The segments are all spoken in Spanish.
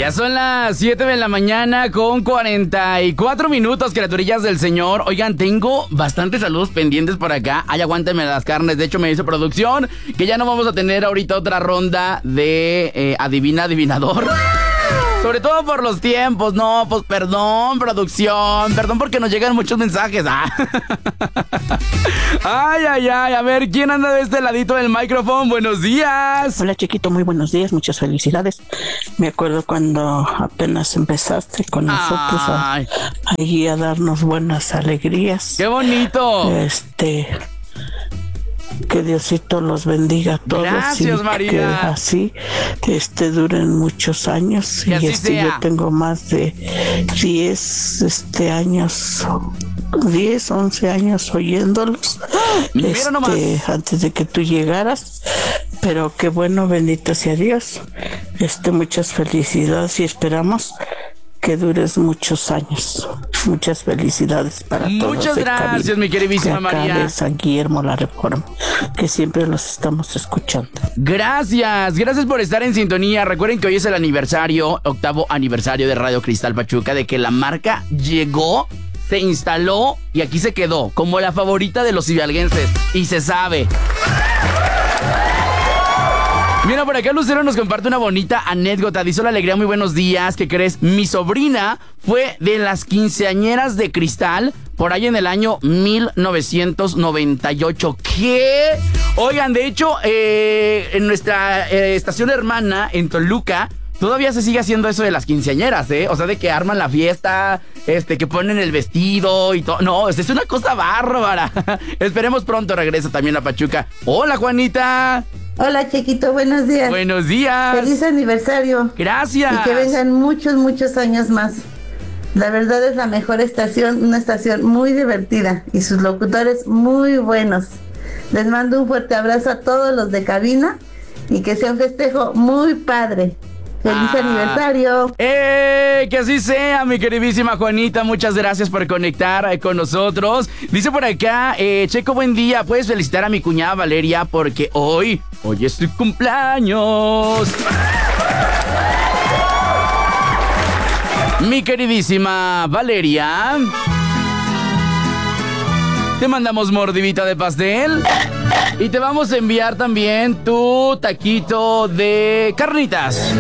Ya son las 7 de la mañana con 44 minutos, criaturillas del Señor. Oigan, tengo bastantes saludos pendientes por acá. Ay, aguántenme las carnes. De hecho, me dice producción que ya no vamos a tener ahorita otra ronda de Adivina Adivinador. Sobre todo por los tiempos. No, pues perdón, producción. Perdón porque nos llegan muchos mensajes. Ay, ay, ay. A ver, ¿quién anda de este ladito del micrófono? Buenos días. Hola, chiquito, muy buenos días. Muchas felicidades. Me acuerdo cuando apenas empezaste con nosotros ahí a darnos buenas alegrías. ¡Qué bonito! Que Diosito los bendiga a todos. Gracias, María. Que así duren muchos años. Que y así sea. Yo tengo más de 10, 11 años oyéndolos. Mira nomás. Antes de que tú llegaras. Pero qué bueno, bendito sea Dios. Muchas felicidades y esperamos que dures muchos años. Muchas felicidades para todos. Muchas gracias, mi queridísima María. De San Guillermo La Reforma, que siempre los estamos escuchando. Gracias por estar en sintonía. Recuerden que hoy es el octavo aniversario de Radio Cristal Pachuca, de que la marca llegó, se instaló y aquí se quedó, como la favorita de los hidalguenses. Y se sabe. Mira, por acá Lucero nos comparte una bonita anécdota. Dice: hola, alegría, muy buenos días. ¿Qué crees? Mi sobrina fue de las quinceañeras de Cristal por ahí en el año 1998. ¿Qué? Oigan, de hecho, en nuestra estación hermana en Toluca todavía se sigue haciendo eso de las quinceañeras, ¿eh? O sea, de que arman la fiesta, que ponen el vestido y todo. No, es una cosa bárbara. Esperemos pronto regrese también a Pachuca. Hola, Juanita. Hola, chiquito, buenos días. Buenos días. Feliz aniversario. Gracias. Y que vengan muchos, muchos años más. La verdad es la mejor estación, una estación muy divertida y sus locutores muy buenos. Les mando un fuerte abrazo a todos los de cabina y que sea un festejo muy padre. ¡Feliz aniversario! Que así sea, mi queridísima Juanita. Muchas gracias por conectar con nosotros. Dice por acá, Checo, buen día. Puedes felicitar a mi cuñada Valeria porque hoy es tu cumpleaños. Mi queridísima Valeria, te mandamos mordidita de pastel. Y te vamos a enviar también tu taquito de carnitas.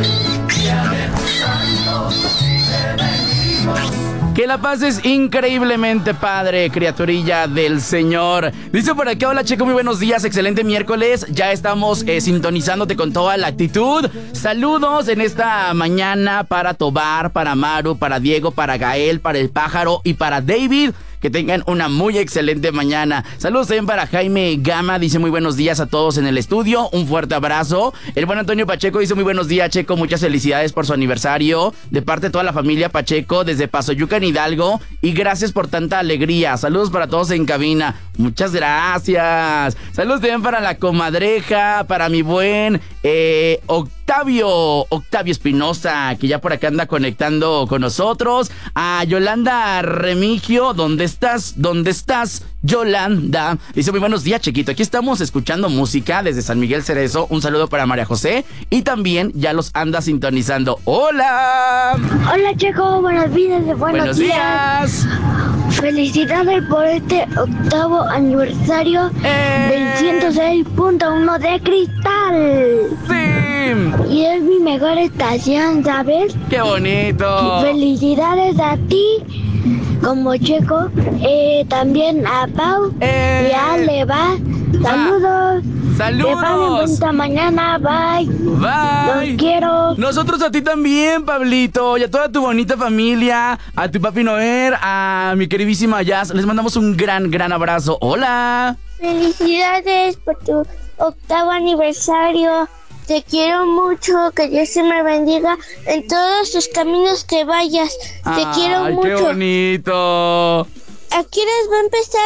Que la pases increíblemente padre, criaturilla del Señor. Dice por acá: hola, Checo, muy buenos días, excelente miércoles. Ya estamos sintonizándote con toda la actitud. Saludos en esta mañana para Tobar, para Maru, para Diego, para Gael, para el pájaro y para David. Que tengan una muy excelente mañana. Saludos también para Jaime Gama. Dice: muy buenos días a todos en el estudio. Un fuerte abrazo. El buen Antonio Pacheco dice: muy buenos días, Checo. Muchas felicidades por su aniversario. De parte de toda la familia Pacheco desde Pasoyuca, en Hidalgo. Y gracias por tanta alegría. Saludos para todos en cabina. Muchas gracias. Saludos también para la comadreja. Para mi buen Octavio Espinosa, que ya por acá anda conectando con nosotros. A Yolanda Remigio. ¿Dónde estás, Yolanda? Dice: muy buenos días, Chequito. Aquí estamos escuchando música desde San Miguel Cerezo. Un saludo para María José. Y también ya los anda sintonizando. ¡Hola! Hola, Checo. Buenos días. Felicidades por este octavo aniversario del 106.1 de Cristal. ¡Sí! Y es mi mejor estación, ¿sabes? ¡Qué bonito! Felicidades a ti, como Checo, también a Pau y a Leva. Saludos. ¡Saludos! Que pasen bonita mañana. Bye. Los quiero. Nosotros a ti también, Pablito. Y a toda tu bonita familia. A tu papi Noer. A mi queridísima Jazz. Les mandamos un gran abrazo. ¡Hola! Felicidades por tu octavo aniversario. Te quiero mucho. Que Dios te me bendiga en todos tus caminos que vayas. Te quiero mucho. ¡Qué bonito! ¿A qué horas va a empezar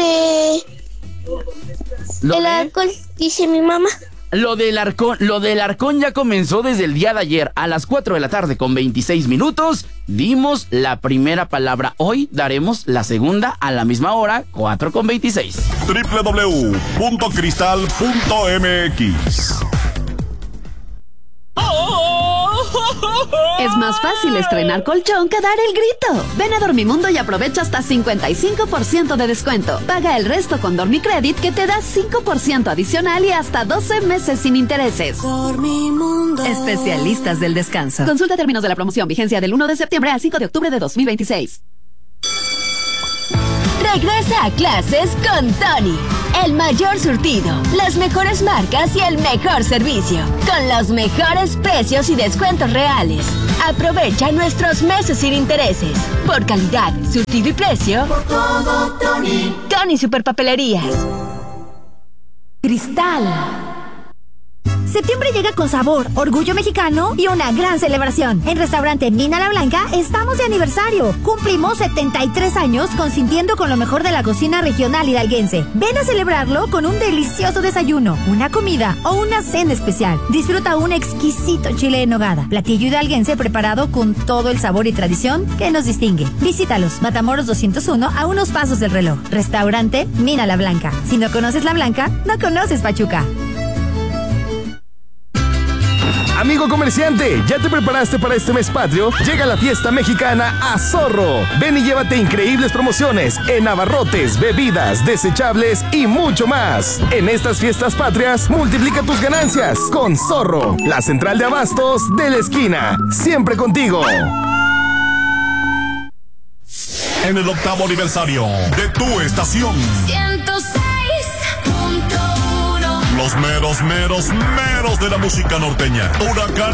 el alcohol? Dice mi mamá. Lo del Arcón ya comenzó desde el día de ayer. A las 4 de la tarde con 26 minutos dimos la primera palabra. Hoy daremos la segunda a la misma hora, 4 con 26. www.cristal.mx Es más fácil estrenar colchón que dar el grito. Ven a Dormimundo y aprovecha hasta 55% de descuento. Paga el resto con Dormicredit, que te da 5% adicional y hasta 12 meses sin intereses. Dormimundo. Especialistas del descanso. Consulta términos de la promoción. Vigencia del 1 de septiembre al 5 de octubre de 2026. Regresa a clases con Tony. El mayor surtido, las mejores marcas y el mejor servicio. Con los mejores precios y descuentos reales. Aprovecha nuestros meses sin intereses. Por calidad, surtido y precio. Por todo, Tony. Tony Superpapelerías. Cristal. Septiembre llega con sabor, orgullo mexicano y una gran celebración. En Restaurante Mina La Blanca estamos de aniversario. Cumplimos 73 años consintiendo con lo mejor de la cocina regional hidalguense. Ven a celebrarlo con un delicioso desayuno, una comida o una cena especial. Disfruta un exquisito chile en nogada, platillo hidalguense preparado con todo el sabor y tradición que nos distingue. Visítalos, Matamoros 201, a unos pasos del reloj. Restaurante Mina La Blanca. Si no conoces La Blanca, no conoces Pachuca. Amigo comerciante, ¿ya te preparaste para este mes patrio? Llega la fiesta mexicana a Zorro. Ven y llévate increíbles promociones en abarrotes, bebidas, desechables y mucho más. En estas fiestas patrias, multiplica tus ganancias con Zorro, la central de abastos de la esquina. Siempre contigo. En el 8º aniversario de tu estación. 106.1. Los meros de la música norteña. Huracán